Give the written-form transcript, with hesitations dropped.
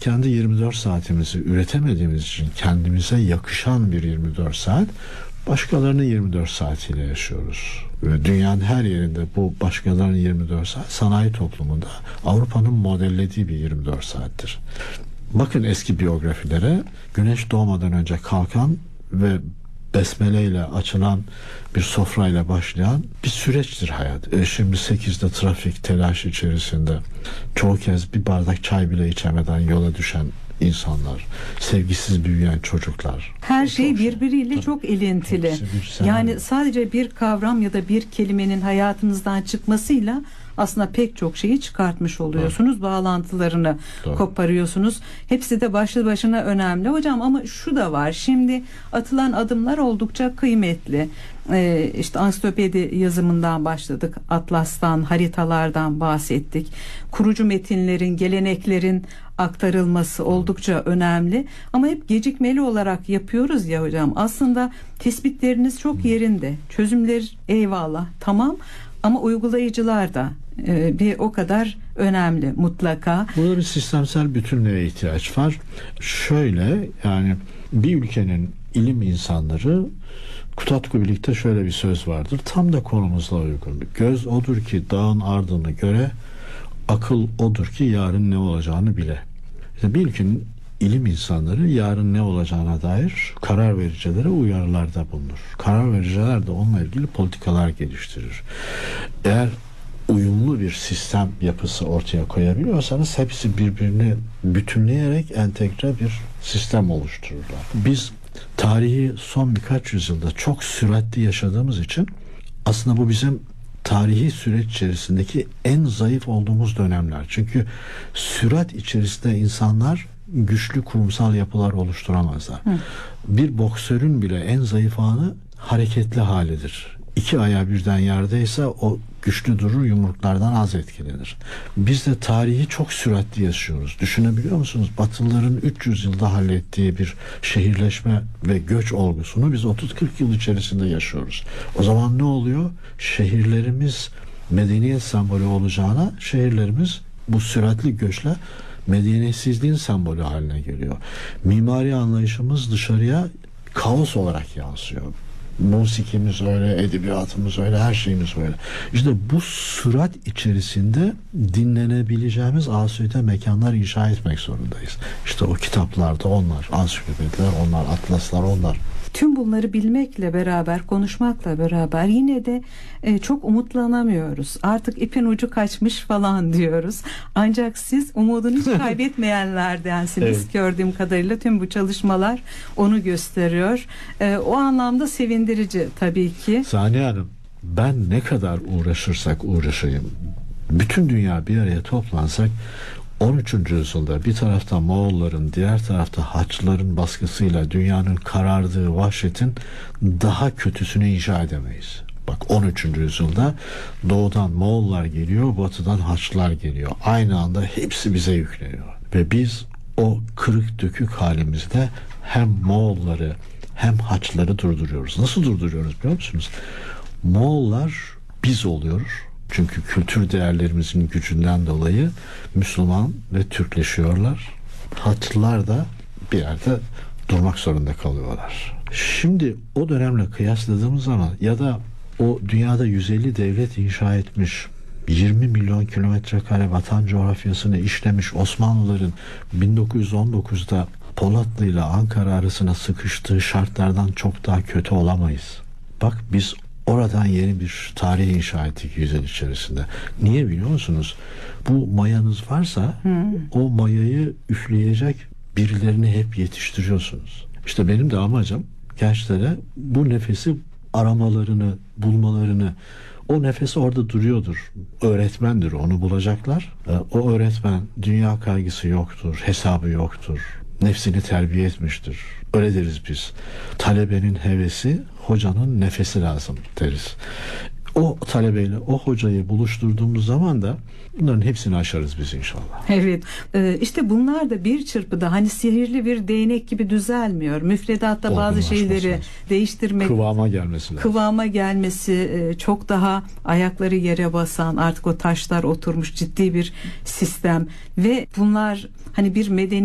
kendi 24 saatimizi üretemediğimiz için kendimize yakışan bir 24 saat, başkalarının 24 saatiyle yaşıyoruz. Ve dünyanın her yerinde bu başkalarının 24 saat sanayi toplumunda Avrupa'nın modellediği bir 24 saattir. Bakın eski biyografilere, güneş doğmadan önce kalkan ve besmeleyle açılan bir sofrayla başlayan bir süreçtir hayat. Şimdi 8'de trafik telaş içerisinde çoğu kez bir bardak çay bile içemeden yola düşen insanlar, sevgisiz büyüyen çocuklar. Her şey birbiriyle çok ilintili. Yani sadece bir kavram ya da bir kelimenin hayatınızdan çıkmasıyla aslında pek çok şeyi çıkartmış oluyorsunuz. Doğru. Bağlantılarını koparıyorsunuz. Hepsi de başlı başına önemli. Hocam ama şu da var. Şimdi atılan adımlar oldukça kıymetli. İşte ansiklopedi yazımından başladık. Atlas'tan, haritalardan bahsettik. Kurucu metinlerin, geleneklerin aktarılması oldukça önemli. Ama hep gecikmeli olarak yapıyoruz ya hocam. Aslında tespitleriniz çok yerinde. Çözümler eyvallah tamam ama uygulayıcılar da bir o kadar önemli mutlaka. Burada bir sistemsel bütünlüğe ihtiyaç var. Şöyle, yani bir ülkenin ilim insanları, Kutadgu birlikte şöyle bir söz vardır. Tam da konumuzla uygun. Göz odur ki dağın ardını göre, akıl odur ki yarın ne olacağını bile. İşte bir ülkenin ilim insanları yarın ne olacağına dair karar vericilere uyarılarda bulunur. Karar vericiler de onunla ilgili politikalar geliştirir. Eğer uyumlu bir sistem yapısı ortaya koyabiliyorsanız hepsi birbirini bütünleyerek entegre bir sistem oluştururlar. Biz tarihi son birkaç yüzyılda çok süratli yaşadığımız için aslında bu bizim tarihi süreç içerisindeki en zayıf olduğumuz dönemler. Çünkü sürat içerisinde insanlar güçlü kurumsal yapılar oluşturamazlar. Bir boksörün bile en zayıf anı hareketli halidir. İki ayağı birden yerdeyse o güçlü durur, yumruklardan az etkilenir. Biz de tarihi çok süratli yaşıyoruz. Düşünebiliyor musunuz? Batılıların 300 yılda hallettiği bir şehirleşme ve göç olgusunu biz 30-40 yıl içerisinde yaşıyoruz. O zaman ne oluyor? Şehirlerimiz medeniyet sembolü olacağına, şehirlerimiz bu süratli göçle medeniyetsizliğin sembolü haline geliyor. Mimari anlayışımız dışarıya kaos olarak yansıyor. Musikimiz öyle, edebiyatımız öyle, her şeyimiz öyle. İşte bu sürat içerisinde dinlenebileceğimiz asude mekanlar inşa etmek zorundayız. İşte o kitaplarda onlar, ansiklopediler onlar, atlaslar onlar. Tüm bunları bilmekle beraber, konuşmakla beraber yine de çok umutlanamıyoruz. Artık ipin ucu kaçmış falan diyoruz. Ancak siz umudunu hiç kaybetmeyenlerdensiniz. Evet. Gördüğüm kadarıyla tüm bu çalışmalar onu gösteriyor. O anlamda sevindirici tabii ki. Saniye Hanım, ben ne kadar uğraşırsak uğraşayım, bütün dünya bir araya toplansak 13. yüzyılda bir tarafta Moğolların, diğer tarafta Haçlıların baskısıyla dünyanın karardığı vahşetin daha kötüsünü inşa edemeyiz. Bak, 13. yüzyılda doğudan Moğollar geliyor, batıdan Haçlılar geliyor. Aynı anda hepsi bize yükleniyor. Ve biz o kırık dökük halimizde hem Moğolları hem Haçlıları durduruyoruz. Nasıl durduruyoruz biliyor musunuz? Moğollar biz oluyor. Çünkü kültür değerlerimizin gücünden dolayı Müslüman ve Türkleşiyorlar. Haçlılar da bir yerde durmak zorunda kalıyorlar. Şimdi o dönemle kıyasladığımız zaman ya da o dünyada 150 devlet inşa etmiş, 20 milyon kilometre kare vatan coğrafyasını işlemiş Osmanlıların 1919'da Polatlı ile Ankara arasına sıkıştığı şartlardan çok daha kötü olamayız. Bak, biz oradan yeni bir tarih inşa ettik 100 yıl içerisinde. Niye biliyor musunuz? Bu mayanız varsa o mayayı üfleyecek birilerini hep yetiştiriyorsunuz. İşte benim de amacım gençlere bu nefesi aramalarını, bulmalarını, o nefes orada duruyordur. Öğretmendir, onu bulacaklar. O öğretmen dünya kaygısı yoktur, hesabı yoktur. Nefsini terbiye etmiştir. Öyle deriz biz. Talebenin hevesi, hocanın nefesi lazım deriz. O talebeyle o hocayı buluşturduğumuz zaman da bunların hepsini aşarız biz inşallah. Evet. İşte bunlar da bir çırpıda hani sihirli bir değnek gibi düzelmiyor. Müfredatta bazı şeyleri değiştirmek, kıvama gelmesi çok daha ayakları yere basan, artık o taşlar oturmuş ciddi bir sistem ve bunlar hani bir medeni